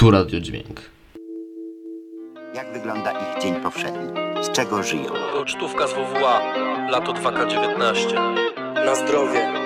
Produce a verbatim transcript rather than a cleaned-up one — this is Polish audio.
Tu Radiodźwięk. Jak wygląda ich dzień powszedni? Z czego żyją? Pocztówka z W W A, lato dwa K dziewiętnaście. Na zdrowie.